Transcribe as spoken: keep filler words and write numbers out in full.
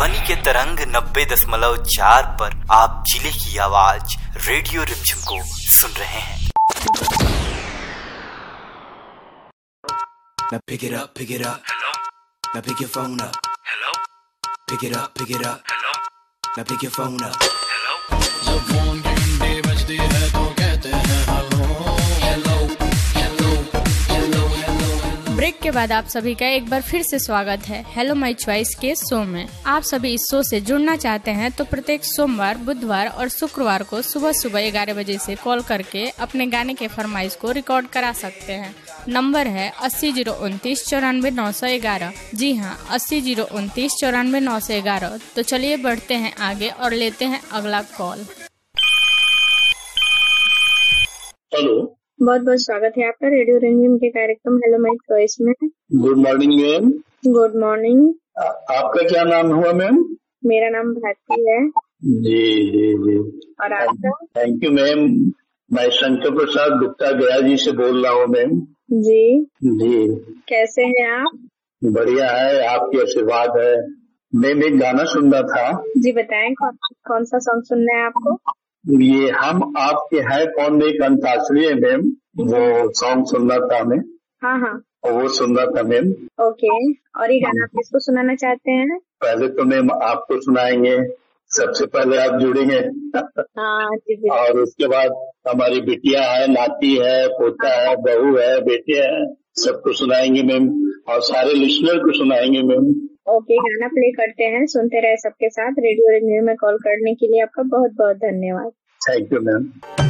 ध्वनि के तरंग नब्बे दशमलव चार पर आप जिले की आवाज रेडियो रिमझिम को सुन रहे हैं। Now pick it up, pick it up. Hello. Now pick your phone up. Hello. Pick it up, pick it up. Hello. Now pick your phone up. Hello. जब फोन की घंटी बजती है तो कहते हैं hello hello hello hello hello. Break के बाद आप सभी का एक बार फिर से स्वागत है हेलो माय चॉइस के शो में। आप सभी इस शो से जुड़ना चाहते हैं तो प्रत्येक सोमवार, बुधवार और शुक्रवार को सुबह सुबह ग्यारह बजे से कॉल करके अपने गाने के फरमाइश को रिकॉर्ड करा सकते हैं। नंबर है अस्सी जीरो उनतीस चौरानवे नौ सौ ग्यारह। जी हाँ, अस्सी जीरो उनतीस चौरानवे नौ सौ ग्यारह। तो चलिए बढ़ते हैं आगे और लेते हैं अगला कॉल। हेलो, बहुत बहुत स्वागत है आपका रेडियो रिमझिम के कार्यक्रम हेलो माय चॉइस में। Good morning ma'am. Good morning. आपका क्या नाम हुआ मैम? मेरा नाम भारती है। जी जी जी। और आपका? Thank you ma'am. मैं शंकर प्रसाद गुप्ता गया जी से बोल रहा हूँ मैम। जी जी। कैसे हैं आप? बढ़िया है, आपकी आशीर्वाद है। मैम एक गाना सुनना था। जी बताएं, कौन, कौन सा सॉन्ग सुनना है आपको? ये हम आपके हैं कौन में एक अंताक्षरी है मैम, वो सॉन्ग सुनना था हमें। हाँ हाँ, और वो सुनना था मैम। ओके। और ये गाना आप किसको सुनाना चाहते हैं? पहले तो मैम आपको सुनाएंगे, सबसे पहले आप जुड़ेंगे। हाँ जी। और उसके बाद हमारी बिटिया है, नाती है, पोता है, बहू है, बेटे है, सबको सुनाएंगे मैम। और सारे लिसनर को सुनाएंगे मैम। ओके, गाना प्ले करते हैं, सुनते रहे सबके साथ। रेडियो रिमझिम में कॉल करने के लिए आपका बहुत बहुत धन्यवाद। Thank you ma'am.